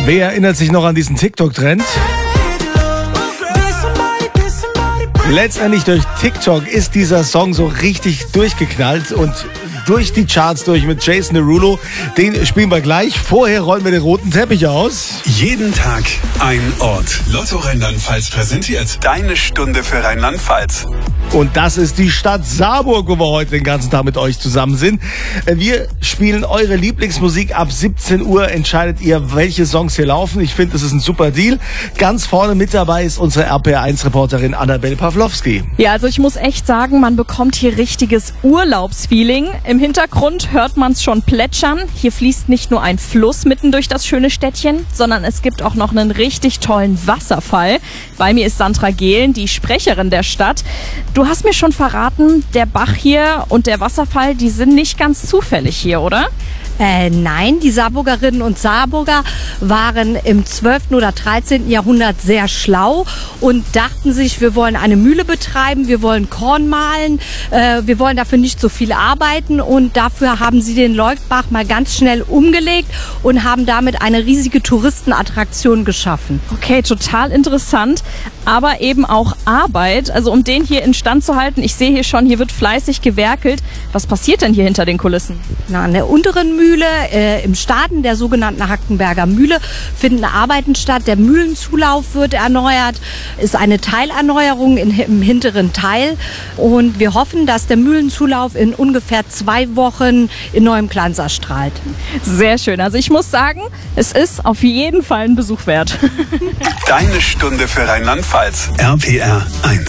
Wer erinnert sich noch an diesen TikTok-Trend? Letztendlich durch TikTok ist dieser Song so richtig durchgeknallt und durch die Charts durch mit Jason Derulo. Den spielen wir gleich. Vorher rollen wir den roten Teppich aus. Jeden Tag ein Ort. Lotto Rheinland-Pfalz präsentiert Deine Stunde für Rheinland-Pfalz. Und das ist die Stadt Saarburg, wo wir heute den ganzen Tag mit euch zusammen sind. Wir spielen eure Lieblingsmusik. Ab 17 Uhr entscheidet ihr, welche Songs hier laufen. Ich finde, das ist ein super Deal. Ganz vorne mit dabei ist unsere RPR1-Reporterin Annabelle Pawlowski. Ja, also ich muss echt sagen, man bekommt hier richtiges Urlaubsfeeling. Im Hintergrund hört man es schon plätschern. Hier fließt nicht nur ein Fluss mitten durch das schöne Städtchen, sondern es gibt auch noch einen richtig tollen Wasserfall. Bei mir ist Sandra Gehlen, die Sprecherin der Stadt. Du hast mir schon verraten, der Bach hier und der Wasserfall, die sind nicht ganz zufällig hier, oder? Nein, die Saarburgerinnen und Saarburger waren im 12. oder 13. Jahrhundert sehr schlau und dachten sich, wir wollen eine Mühle betreiben, wir wollen Korn mahlen, wir wollen dafür nicht so viel arbeiten und dafür haben sie den Leukbach mal ganz schnell umgelegt und haben damit eine riesige Touristenattraktion geschaffen. Okay, total interessant, aber eben auch Arbeit, also um den hier instand zu halten. Ich sehe hier schon, hier wird fleißig gewerkelt. Was passiert denn hier hinter den Kulissen? Na, an der unteren Mühle, im Staden der sogenannten Hackenberger Mühle, finden Arbeiten statt. Der Mühlenzulauf wird erneuert, ist eine Teilerneuerung im hinteren Teil. Und wir hoffen, dass der Mühlenzulauf in ungefähr 2 Wochen in neuem Glanz erstrahlt. Sehr schön. Also ich muss sagen, es ist auf jeden Fall ein Besuch wert. Deine Stunde für Rheinland-Pfalz. RPR 1.